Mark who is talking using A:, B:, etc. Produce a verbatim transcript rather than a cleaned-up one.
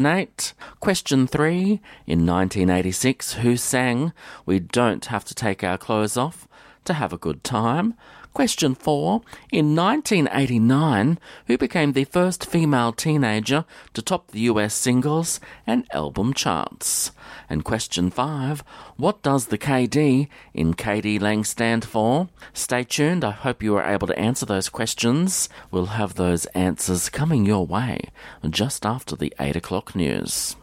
A: eight. Question three. In nineteen eighty-six, who sang "We Don't Have to Take Our Clothes Off to Have a Good Time"? Question four. In nineteen eighty-nine, who became the first female teenager to top the U S singles and album charts? And question five. What does the K D in K D Lang stand for? Stay tuned. I hope you are able to answer those questions. We'll have those answers coming your way just after the eight o'clock news.